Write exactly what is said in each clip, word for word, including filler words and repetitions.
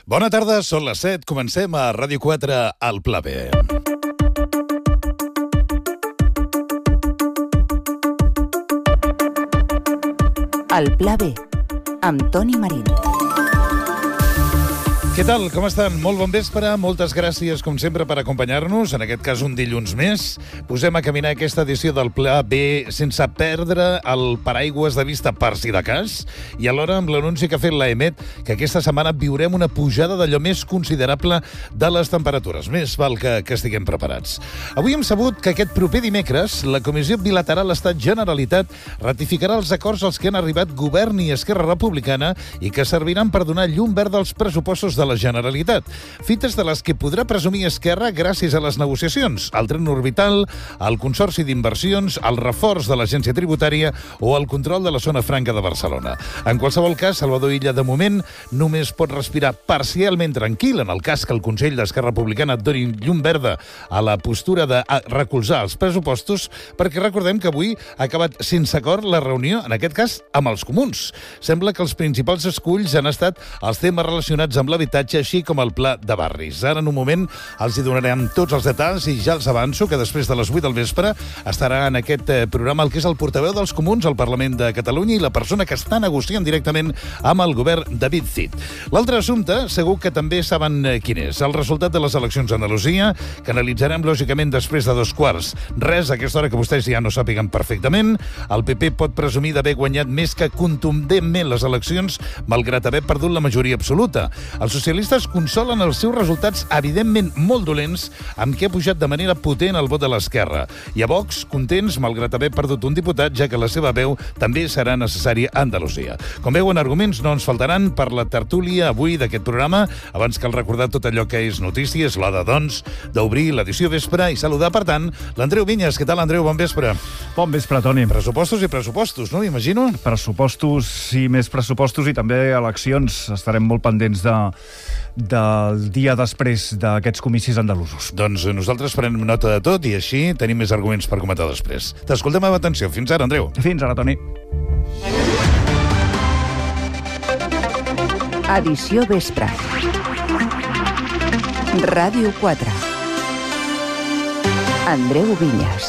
Bona tarda, són les set. Comencem a Ràdio quatre al Pla B. El Pla B, amb Toni Marín. Què tal? Com estan? Molt bon vespre. Moltes gràcies, com sempre, per acompanyar-nos. En aquest cas, un dilluns més. Posem a caminar aquesta edició del Pla B sense perdre el paraigües de vista per si de cas, i alhora amb l'anunci que ha fet l'A E M E T que aquesta setmana viurem una pujada d'allò més considerable de les temperatures. Més val que, que estiguem preparats. Avui hem sabut que aquest proper dimecres la Comissió Bilateral Estat-Generalitat ratificarà els acords als que han arribat Govern i Esquerra Republicana i que serviran per donar llum verda als pressupostos de la Generalitat. Fites de les que podrà presumir Esquerra gràcies a les negociacions, al tren orbital, al Consorci d'Inversions, al reforç de l'Agència Tributària o al control de la zona franca de Barcelona. En qualsevol cas, Salvador Illa, de moment, només pot respirar parcialment tranquil en el cas que el Consell d'Esquerra Republicana doni llum verda a la postura de recolzar els pressupostos, perquè recordem que avui ha acabat sense acord la reunió, en aquest cas, amb els comuns. Sembla que els principals esculls han estat els temes relacionats amb l'habitatge, així com el pla de barris. Ara, en un moment, els hi donarem tots els detalls i ja els avanço que després de les vuit del vespre estarà en aquest programa el que és el portaveu dels comuns al Parlament de Catalunya i la persona que està negociant directament amb el govern, David Cid. L'altre assumpte, segur que també saben quin és. El resultat de les eleccions a Andalusia, que analitzarem lògicament després de dos quarts. Res a aquesta hora que vostès ja no sàpiguen perfectament. El P P pot presumir d'haver guanyat més que contundentment les eleccions, malgrat haver perdut la majoria absoluta. Els socialistes consolen els seus resultats evidentment molt dolents, amb què ha pujat de manera potent el vot de l'esquerra. I a Vox, contents, malgrat haver perdut un diputat, ja que la seva veu també serà necessària a Andalusia. Com veuen, arguments no ens faltaran per la tertúlia avui d'aquest programa. Abans cal recordar tot allò que és notícies, l'hora, doncs, d'obrir l'edició vespre i saludar, per tant, l'Andreu Vinyes. Què tal, Andreu? Bon vespre. Bon vespre, Toni. Pressupostos i pressupostos, no? Imagino. Pressupostos i més pressupostos i també eleccions. Estarem molt pendents de del dia després d'aquests comicis andalusos. Doncs nosaltres farem nota de tot i així tenim més arguments per comentar després. T'escoltem amb atenció. Fins ara, Andreu. Fins ara, Toni. Edició vespre. Ràdio quatre. Andreu Vinyes.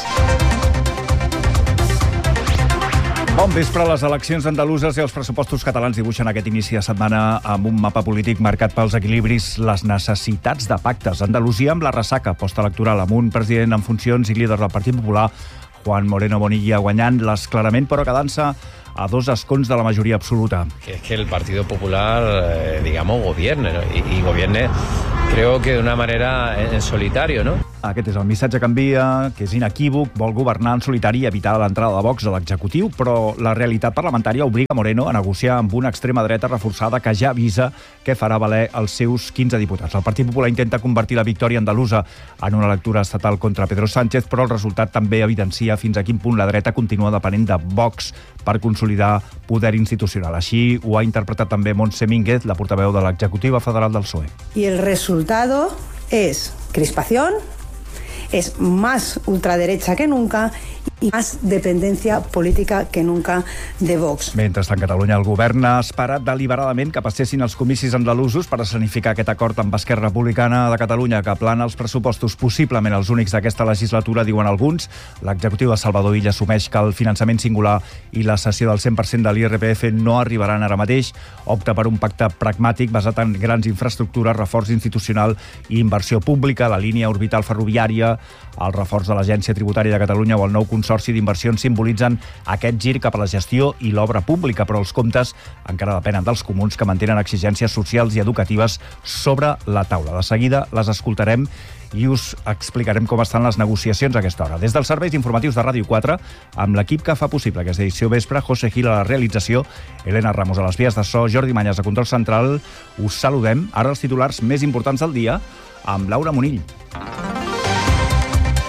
Bon vespre. Les eleccions andaluses i els pressupostos catalans dibuixen aquest inici de setmana amb un mapa polític marcat pels equilibris, les necessitats de pactes. Andalusia amb la ressaca postelectoral, amb un president en funcions i líder del Partit Popular, Juan Moreno Bonilla, guanyant l'esclarament, però quedant-se a dos escons de la majoria absoluta. Que es que el Partido Popular, eh, digamos, gobierne, ¿no? y, y gobierne, creo que de una manera en, en solitario, ¿no? Aquest és el missatge que envia, que és inequívoc, vol governar en solitari i evitar l'entrada de Vox a l'executiu, però la realitat parlamentària obliga Moreno a negociar amb una extrema dreta reforçada que ja avisa que farà valer els seus quinze diputats. El Partit Popular intenta convertir la victòria andalusa en una lectura estatal contra Pedro Sánchez, però el resultat també evidencia fins a quin punt la dreta continua depenent de Vox per consolidar poder institucional. Així ho ha interpretat també Montse Mínguez, la portaveu de l'executiva federal del P S O E. Y el resultado es crispación, es más ultraderecha que nunca i més dependència política que nunca de Vox. Mentrestant, Catalunya, el govern ha esperat deliberadament que passessin els comicis andalusos per escenificar aquest acord amb Esquerra Republicana de Catalunya, que plana els pressupostos possiblement els únics d'aquesta legislatura, diuen alguns. L'executiu de Salvador Illa assumeix que el finançament singular i la cessió del cent per cent de l'I R P F no arribaran ara mateix. Opta per un pacte pragmàtic basat en grans infraestructures, reforç institucional i inversió pública, la línia orbital ferroviària, el reforç de l'Agència Tributària de Catalunya o el nou Consorci d'Inversions simbolitzen aquest gir cap a la gestió i l'obra pública, però els comptes encara depenen dels comuns, que mantenen exigències socials i educatives sobre la taula. De seguida les escoltarem i us explicarem com estan les negociacions a aquesta hora. Des dels serveis informatius de Ràdio quatre, amb l'equip que fa possible aquesta edició vespre, José Gil a la realització, Elena Ramos a les vies de so, Jordi Manyes a control central, us saludem. Ara els titulars més importants del dia amb Laura Monill.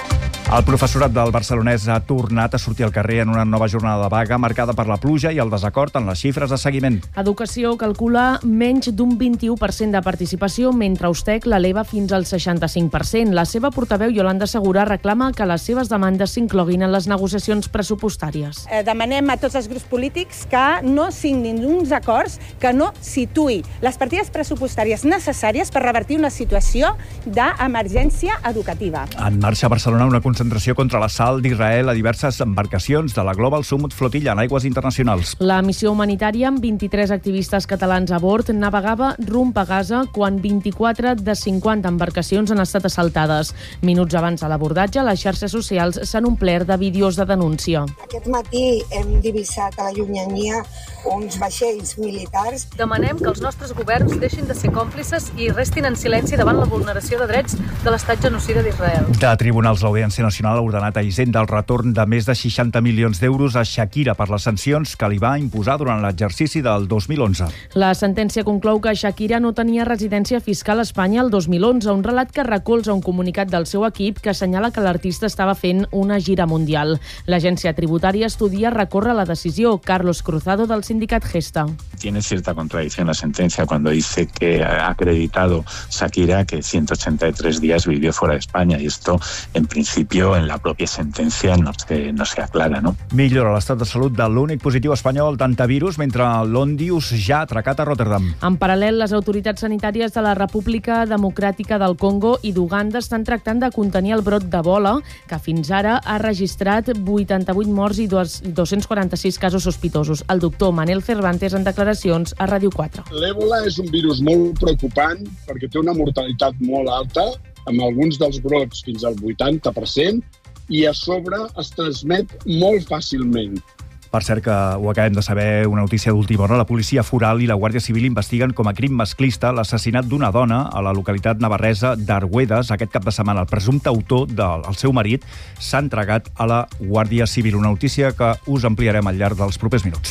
El professorat del barcelonès ha tornat a sortir al carrer en una nova jornada de vaga marcada per la pluja i el desacord en les xifres de seguiment. Educació calcula menys d'un vint-i-u per cent de participació, mentre Ustec l'eleva fins al seixanta-cinc per cent. La seva portaveu, Yolanda Segura, reclama que les seves demandes s'incloguin en les negociacions pressupostàries. Eh, demanem a tots els grups polítics que no signin uns acords que no situï les partides pressupostàries necessàries per revertir una situació d'emergència educativa. En marxa a Barcelona una concentració contra l'assalt d'Israel a diverses embarcacions de la Global Summit Flotilla en aigües internacionals. La missió humanitària, amb vint-i-tres activistes catalans a bord, navegava rumb a Gaza quan vint-i-quatre de cinquanta embarcacions han estat assaltades. Minuts abans de l'abordatge, les xarxes socials s'han omplert de vídeos de denúncia. Aquest matí hem divisat a la llunyania uns vaixells militars. Demanem que els nostres governs deixin de ser còmplices i restin en silenci davant la vulneració de drets de l'estat genocida d'Israel. De tribunals, l'Audiència Nacional ha ordenat a Hisenda el retorn de més de seixanta milions d'euros a Shakira per les sancions que li va imposar durant l'exercici del dos mil onze. La sentència conclou que Shakira no tenia residència fiscal a Espanya el dos mil onze, un relat que recolza un comunicat del seu equip que assenyala que l'artista estava fent una gira mundial. L'agència tributària estudia recórrer la decisió. Carlos Cruzado, del sindicat Gesta. Tiene cierta contradicción la sentencia cuando dice que ha acreditado Shakira que ciento ochenta y tres días vivió fuera de España y esto, en principio, en la propia sentencia no se, no se aclara, ¿no? Millora l'estat de salut de l'únic positiu espanyol d'antivirus, mentre l'Ondius ja ha atracat a Rotterdam. En paral·lel, les autoritats sanitàries de la República Democràtica del Congo i d'Uganda estan tractant de contenir el brot d'Ebola, que fins ara ha registrat vuitanta-vuit morts i dos-cents quaranta-sis casos sospitosos. El doctor Manel Cervantes en declaracions a Ràdio quatre. L'Ebola és un virus molt preocupant perquè té una mortalitat molt alta, amb alguns dels brots fins al vuitanta per cent, i a sobre es transmet molt fàcilment. Per cert, que ho acabem de saber, una notícia d'última hora, la policia foral i la Guàrdia Civil investiguen com a crim masclista l'assassinat d'una dona a la localitat navarresa d'Arguedes. Aquest cap de setmana el presumpte autor del seu marit s'ha entregat a la Guàrdia Civil. Una notícia que us ampliarem al llarg dels propers minuts.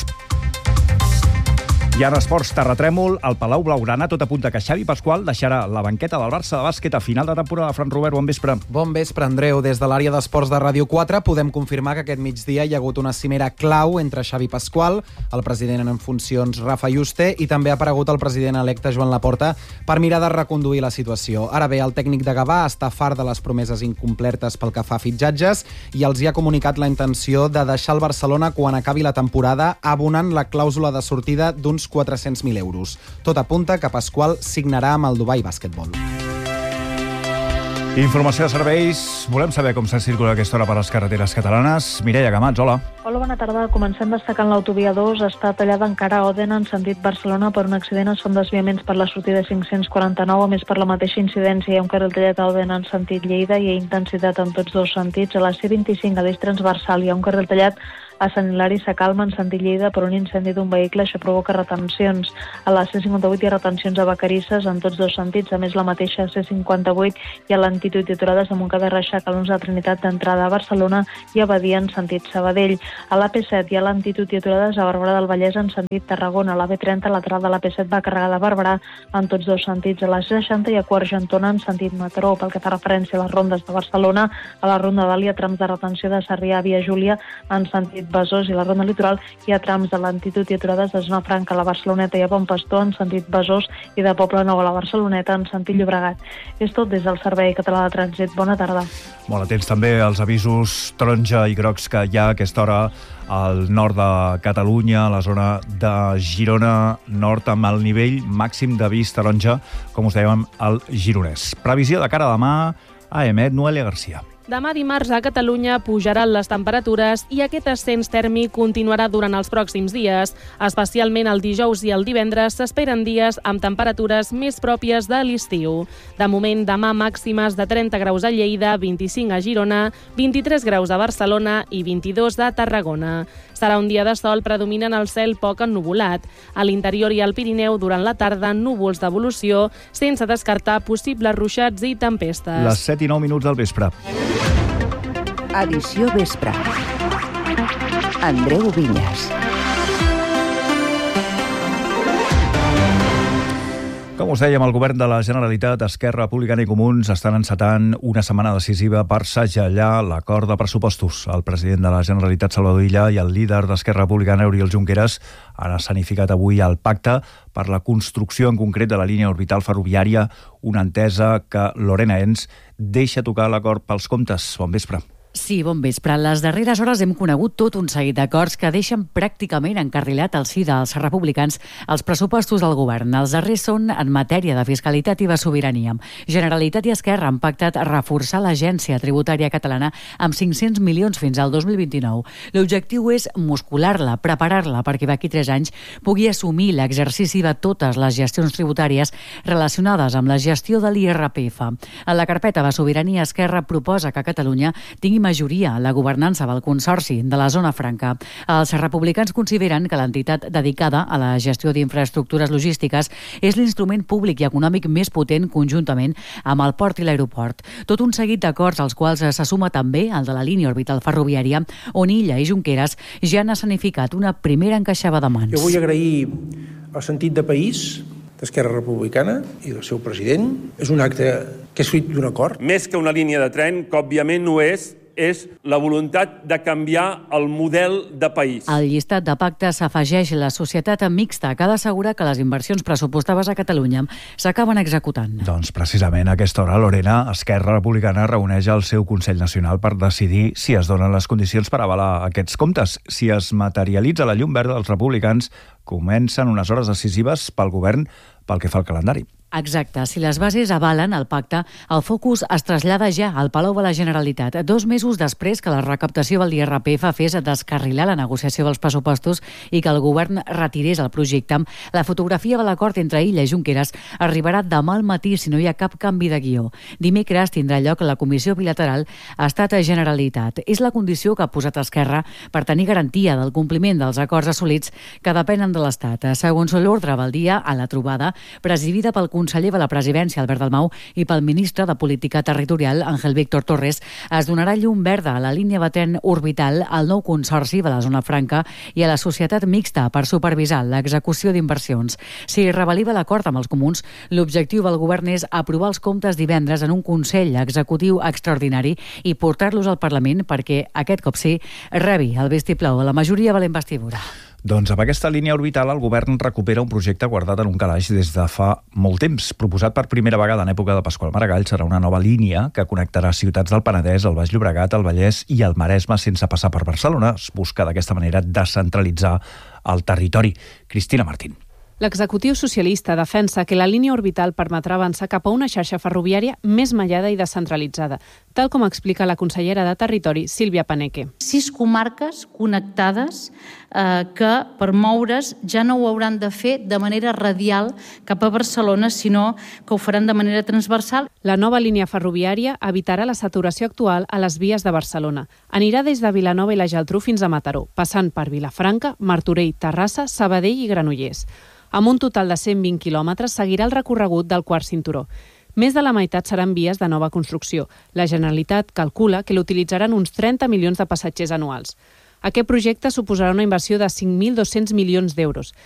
I ara esports, terratrèmol, al Palau Blaugrana, tot apunta que Xavi Pasqual deixarà la banqueta del Barça de bàsquet a final de temporada. Fran Robert, bon vespre. Bon vespre, Andreu. Des de l'àrea d'esports de Ràdio quatre podem confirmar que aquest migdia hi ha hagut una cimera clau entre Xavi Pasqual, el president en funcions Rafa Yuste, i també ha aparegut el president electe Joan Laporta per mirar de reconduir la situació. Ara bé, el tècnic de Gavà està fart de les promeses incomplertes pel que fa a fitxatges i els hi ha comunicat la intenció de deixar el Barcelona quan acabi la temporada, abonant la clàusula de sortida d'uns quatre-cents mil euros. Tot apunta que Pasqual signarà amb el Dubai Basketball. Informació de serveis. Volem saber com s'ha circulat aquesta hora per les carreteres catalanes. Mireia Gamats, hola. Hola, bona tarda. Comencem destacant l'autovia dos. Està tallada encara a Òdena en sentit Barcelona per un accident. Es fan desviaments per la sortida cinc-cents quaranta-nou. A més, per la mateixa incidència hi ha un carril tallat a Òdena en sentit Lleida i hi ha intensitat en tots dos sentits. A la C vint-i-cinc, a l'eix transversal, hi ha un carril tallat a Sant Hilari Sacalma en sentit Lleida per un incendi d'un vehicle. Això provoca retencions. A la C cinquanta-vuit hi ha retencions a Vacarisses en tots dos sentits. A més, la mateixa C cinquanta-vuit hi ha lentitud i aturades a Montcada i Reixac a l'Ons de Trinitat d'entrada a Barcelona i a Badia en sentit Sabadell. A la P set hi ha lentitud i aturades a Barberà del Vallès en sentit Tarragona. A la B trenta, lateral de la P set va carregada a Barberà en tots dos sentits. A la C seixanta hi ha Quart Argentona en sentit Mataró. Pel que fa referència a les rondes de Barcelona, a la ronda d'Àlia, trams de retenció de Sarrià a Via Júlia en sentit Besòs, i la ronda litoral hi ha trams de lentitud i aturades de Zona Franca a la Barceloneta i a Bon Pastor en sentit Besòs i de Poble Nou a la Barceloneta en sentit Llobregat. És tot des del Servei Català de Trànsit. Bona tarda. Molt atents també als avisos taronja i grocs que hi ha a aquesta hora al nord de Catalunya, a la zona de Girona Nord, amb el nivell màxim d'avís taronja, com us dèiem, al Gironès. Previsió de cara a demà a Emet, Noelia Garcia. Demà dimarts a Catalunya pujaran les temperatures i aquest ascens tèrmic continuarà durant els pròxims dies. Especialment el dijous i el divendres s'esperen dies amb temperatures més pròpies de l'estiu. De moment, demà màximes de trenta graus a Lleida, vint-i-cinc a Girona, vint-i-tres graus a Barcelona i vint-i-dos a Tarragona. Serà un dia de sol predominant el cel poc ennuvolat. A l'interior i al Pirineu, durant la tarda, núvols d'evolució, sense descartar possibles ruixats i tempestes. Les set i nou minuts del vespre. Edició vespre. Andreu Vinyes. Com us dèiem, el govern de la Generalitat, Esquerra Republicana i Comuns estan encetant una setmana decisiva per segellar l'acord de pressupostos. El president de la Generalitat, Salvador Illa, i el líder d'Esquerra Republicana, Oriol Junqueras, han escenificat avui el pacte per la construcció en concret de la línia orbital ferroviària, una entesa que Lorena Ens deixa tocar l'acord pels comptes. Bon vespre. Sí, bon vespre. En les darreres hores hem conegut tot un seguit d'acords que deixen pràcticament encarrilat al si dels republicans els pressupostos del govern. Els darrers són en matèria de fiscalitat i de sobirania. Generalitat i Esquerra han pactat reforçar l'Agència Tributària Catalana amb cinc-cents milions fins al dos mil vint-i-nou. L'objectiu és muscular-la, preparar-la perquè d'aquí tres anys pugui assumir l'exercici de totes les gestions tributàries relacionades amb la gestió de l'I R P F. En la carpeta de sobirania, Esquerra proposa que Catalunya tingui majoria a la governança del Consorci de la Zona Franca. Els republicans consideren que l'entitat dedicada a la gestió d'infraestructures logístiques és l'instrument públic i econòmic més potent conjuntament amb el port i l'aeroport. Tot un seguit d'acords als quals se suma també el de la línia orbital ferroviària, on Illa i Junqueras ja han escenificat una primera encaixada de mans. Jo vull agrair el sentit de país d'Esquerra Republicana i del seu president. És un acte que és fruit d'un acord. Més que una línia de tren, que òbviament no és, és la voluntat de canviar el model de país. Al llistat de pactes s'afegeix la societat mixta, que ha d'assegurar que les inversions pressupostades a Catalunya s'acaben executant. Doncs precisament a aquesta hora, Lorena, Esquerra Republicana reuneix el seu Consell Nacional per decidir si es donen les condicions per avalar aquests comptes. Si es materialitza la llum verda dels republicans, comencen unes hores decisives pel govern pel que fa al calendari. Exacte. Si les bases avalen el pacte, el focus es trasllada ja al Palau de la Generalitat, dos mesos després que la recaptació del I R P F fes descarrilar la negociació dels pressupostos i que el govern retirés el projecte. La fotografia de l'acord entre Illa i Junqueras arribarà demà al matí si no hi ha cap canvi de guió. Dimecres tindrà lloc la comissió bilateral Estat-Generalitat. És la condició que ha posat Esquerra per tenir garantia del compliment dels acords assolits que depenen de l'Estat. Segons l'ordre del dia, a la trobada, presidida pel conseller de la Presidència, Albert Dalmau, i pel ministre de Política Territorial, Ángel Víctor Torres, es donarà llum verda a la línia de tren orbital, al nou consorci de la Zona Franca i a la societat mixta per supervisar l'execució d'inversions. Si revalida l'acord amb els comuns, l'objectiu del govern és aprovar els comptes divendres en un Consell Executiu extraordinari i portar-los al Parlament perquè, aquest cop sí, rebi el vistiplau de la majoria de la investidura. Doncs amb aquesta línia orbital el govern recupera un projecte guardat en un calaix des de fa molt temps. Proposat per primera vegada en època de Pasqual Maragall, serà una nova línia que connectarà ciutats del Penedès, el Baix Llobregat, el Vallès i el Maresme sense passar per Barcelona. Es busca d'aquesta manera descentralitzar el territori. Cristina Martín. L'executiu socialista defensa que la línia orbital permetrà avançar cap a una xarxa ferroviària més mallada i descentralitzada, tal com explica la consellera de Territori, Sílvia Paneque. Sis comarques connectades eh, que per moure's ja no ho hauran de fer de manera radial cap a Barcelona, sinó que ho faran de manera transversal. La nova línia ferroviària evitarà la saturació actual a les vies de Barcelona. Anirà des de Vilanova i la Geltrú fins a Mataró, passant per Vilafranca, Martorell, Terrassa, Sabadell i Granollers. Amb un total de cent vint quilòmetres, seguirà el recorregut del quart cinturó. Més de la meitat seran vies de nova construcció. La Generalitat calcula que l'utilitzaran uns trenta milions de passatgers anuals. Aquest projecte suposarà una inversió de cinc mil dos-cents milions d'euros.